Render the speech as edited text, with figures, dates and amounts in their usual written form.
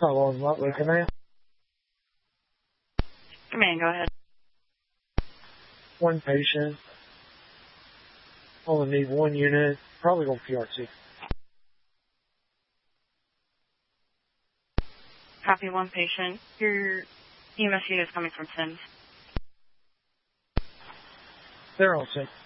Hello, what looking at? Command, go ahead. One patient. Only need one unit. Probably go PRT. Copy, one patient. Your EMS unit is coming from Sims. They're all set.